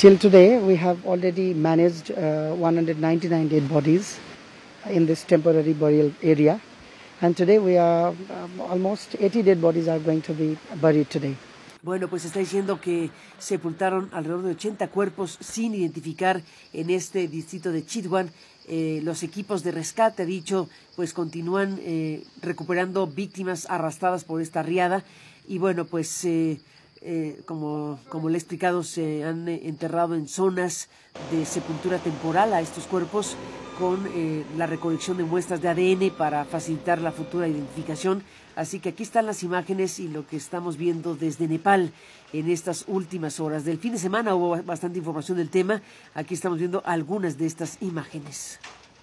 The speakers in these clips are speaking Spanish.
Till today, we have already managed 199 dead bodies in this temporary burial area. And today we are almost 80 dead bodies are going to be buried today. Bueno, pues está diciendo que sepultaron alrededor de 80 cuerpos sin identificar en este distrito de Chitwan. Los equipos de rescate, ha dicho, pues continúan recuperando víctimas arrastradas por esta riada. Y bueno, pues como le he explicado, se han enterrado en zonas de sepultura temporal a estos cuerpos con la recolección de muestras de ADN para facilitar la futura identificación. Así que aquí están las imágenes y lo que estamos viendo desde Nepal en estas últimas horas. Del fin de semana hubo bastante información del tema. Aquí estamos viendo algunas de estas imágenes.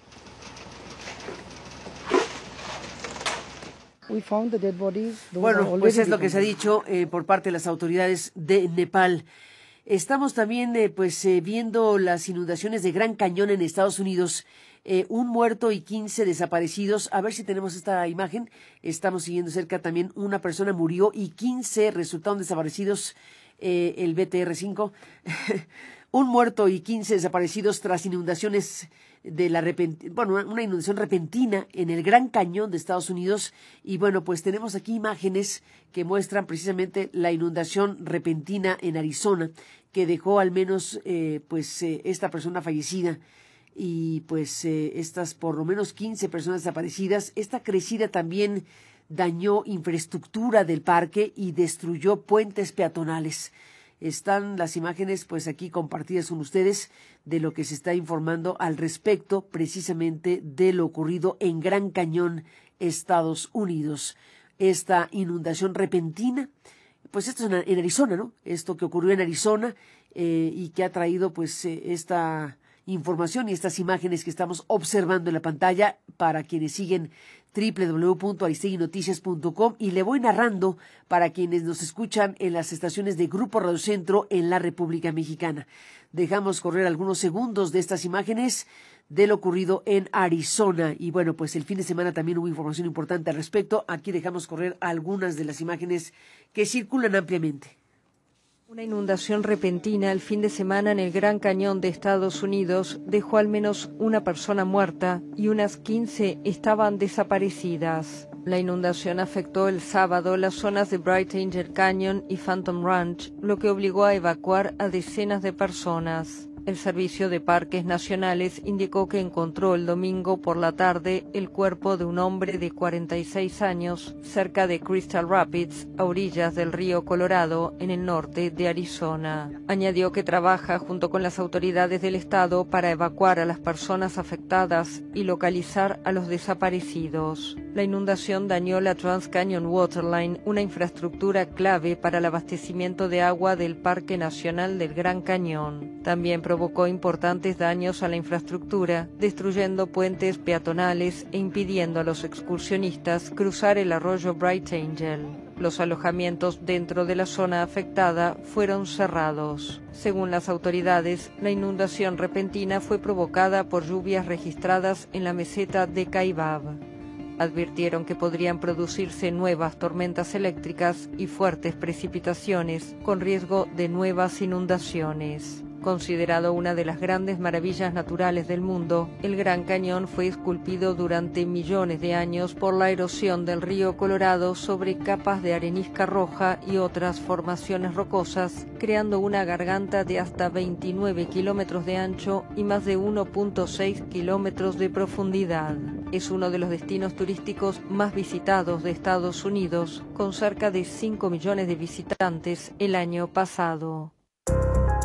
Bueno, pues es lo que se ha dicho por parte de las autoridades de Nepal. Estamos también viendo las inundaciones de Gran Cañón en Estados Unidos. Un muerto y 15 desaparecidos. A ver si tenemos esta imagen. Estamos siguiendo cerca también. Una persona murió y 15 resultaron desaparecidos. El BTR-5. Un muerto y 15 desaparecidos tras inundaciones una inundación repentina en el Gran Cañón de Estados Unidos. Y bueno, pues tenemos aquí imágenes que muestran precisamente la inundación repentina en Arizona, que dejó al menos esta persona fallecida y estas por lo menos 15 personas desaparecidas. Esta crecida también dañó infraestructura del parque y destruyó puentes peatonales. Están las imágenes aquí compartidas con ustedes de lo que se está informando al respecto precisamente de lo ocurrido en Gran Cañón, Estados Unidos. Esta inundación repentina, esto es en Arizona, ¿no? Esto que ocurrió en Arizona y que ha traído esta información y estas imágenes que estamos observando en la pantalla para quienes siguen www.aristeguinoticias.com, y le voy narrando para quienes nos escuchan en las estaciones de Grupo Radio Centro en la República Mexicana. Dejamos correr algunos segundos de estas imágenes de lo ocurrido en Arizona. Y bueno, pues el fin de semana también hubo información importante al respecto. Aquí dejamos correr algunas de las imágenes que circulan ampliamente. Una inundación repentina el fin de semana en el Gran Cañón de Estados Unidos dejó al menos una persona muerta y unas 15 estaban desaparecidas. La inundación afectó el sábado las zonas de Bright Angel Canyon y Phantom Ranch, lo que obligó a evacuar a decenas de personas. El Servicio de Parques Nacionales indicó que encontró el domingo por la tarde el cuerpo de un hombre de 46 años cerca de Crystal Rapids, a orillas del río Colorado, en el norte de Arizona. Añadió que trabaja junto con las autoridades del estado para evacuar a las personas afectadas y localizar a los desaparecidos. La inundación dañó la Trans Canyon Waterline, una infraestructura clave para el abastecimiento de agua del Parque Nacional del Gran Cañón. También provocó importantes daños a la infraestructura, destruyendo puentes peatonales e impidiendo a los excursionistas cruzar el arroyo Bright Angel. Los alojamientos dentro de la zona afectada fueron cerrados. Según las autoridades, la inundación repentina fue provocada por lluvias registradas en la meseta de Kaibab. Advirtieron que podrían producirse nuevas tormentas eléctricas y fuertes precipitaciones, con riesgo de nuevas inundaciones. Considerado una de las grandes maravillas naturales del mundo, el Gran Cañón fue esculpido durante millones de años por la erosión del río Colorado sobre capas de arenisca roja y otras formaciones rocosas, creando una garganta de hasta 29 kilómetros de ancho y más de 1.6 kilómetros de profundidad. Es uno de los destinos turísticos más visitados de Estados Unidos, con cerca de 5 millones de visitantes el año pasado.